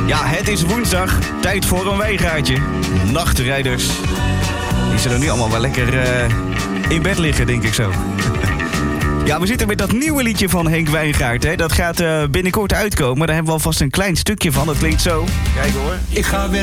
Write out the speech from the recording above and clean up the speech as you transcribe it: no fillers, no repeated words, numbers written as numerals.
Ja, het is woensdag. Tijd voor een wijngaartje. Nachtrijders. Die zullen nu allemaal wel lekker in bed liggen, denk ik zo. Ja, we zitten met dat nieuwe liedje van Henk Wijngaard. Hè. Dat gaat binnenkort uitkomen. Daar hebben we alvast een klein stukje van. Dat klinkt zo. Kijk hoor. Ik ga weer